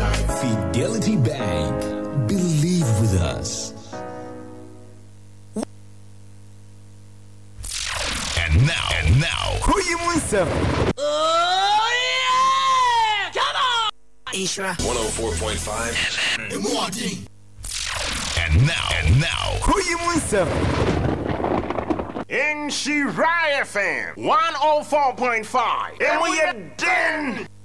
Fidelity Bank. Believe with us. And now, who you Musa? Oh yeah! Come on! Isra 104.5 FM. The morning. And now, who you Musa? In Shirai FM 104.5. And we are done.